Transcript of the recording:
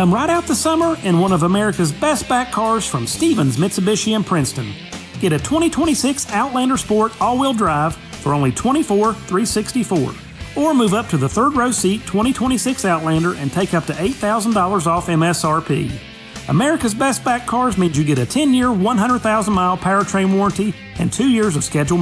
Come right out the summer in one of America's best back cars from Stevens Mitsubishi in Princeton. Get a 2026 Outlander Sport all-wheel drive for only $24,364. Or move up to the third row seat 2026 Outlander and take up to $8,000 off MSRP. America's best back cars means you get a 10-year, 100,000-mile powertrain warranty and 2 years of scheduled